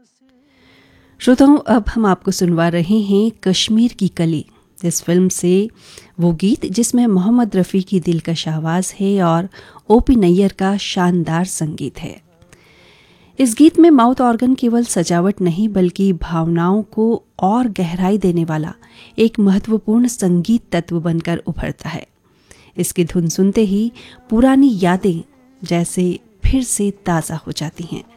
श्रोताओं, अब हम आपको सुनवा रहे हैं कश्मीर की कली, इस फिल्म से वो गीत जिसमें मोहम्मद रफ़ी की दिलकश आवाज़ है और ओपी नैयर का शानदार संगीत है। इस गीत में माउथ ऑर्गन केवल सजावट नहीं बल्कि भावनाओं को और गहराई देने वाला एक महत्वपूर्ण संगीत तत्व बनकर उभरता है। इसकी धुन सुनते ही पुरानी यादें जैसे फिर से ताज़ा हो जाती हैं।